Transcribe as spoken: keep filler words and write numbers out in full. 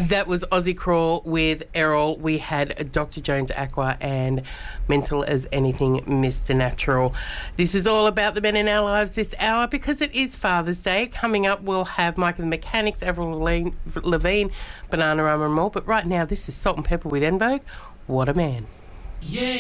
That was Aussie Crawl with Errol. We had Doctor Jones Aqua and Mental as Anything, Mister Natural. This is all about the men in our lives this hour because it is Father's Day. Coming up, we'll have Mike of the Mechanics, Avril Levine, Levine, Banana Rama and more. But right now, this is Salt and Pepper with En Vogue. What a man. Yeah.